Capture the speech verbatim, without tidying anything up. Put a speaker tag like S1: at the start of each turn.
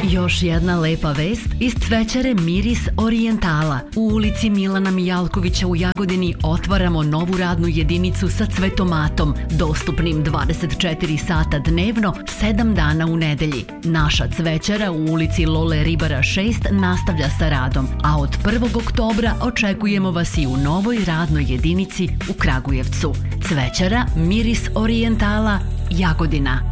S1: Još jedna lepa vest iz cvećare Miris Orijentala. U ulici Milana Mijalkovića u Jagodini otvaramo novu radnu jedinicu sa cvetomatom, dostupnim dvadeset četiri sata dnevno, sedam dana u nedelji. Naša cvećara u ulici Lole Ribara šest nastavlja sa radom, a od prvog oktobra očekujemo vas i u novoj radnoj jedinici u Kragujevcu. Cvećara Miris Orijentala, Jagodina.